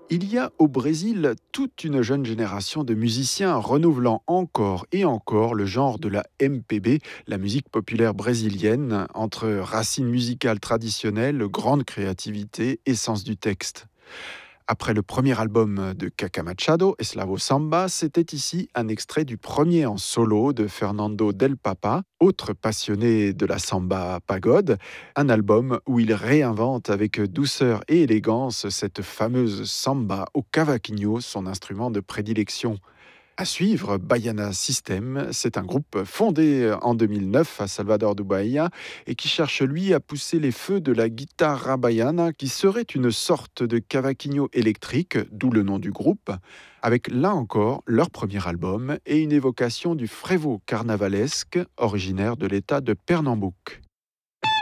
Il y a au Brésil toute une jeune génération de musiciens renouvelant encore et encore le genre de la MPB, la musique populaire brésilienne, entre racines musicales traditionnelles, grande créativité et sens du texte. Après le premier album de Cacá Machado, Eslavo Samba, c'était ici un extrait du premier en solo de Fernando Del Papa, autre passionné de la samba pagode, un album où il réinvente avec douceur et élégance cette fameuse samba au cavaquinho, son instrument de prédilection. À suivre, Baiana System, c'est un groupe fondé en 2009 à Salvador de Bahia et qui cherche lui à pousser les feux de la guitarra baiana qui serait une sorte de cavaquinho électrique, d'où le nom du groupe, avec là encore leur premier album et une évocation du frevo carnavalesque originaire de l'état de Pernambouc.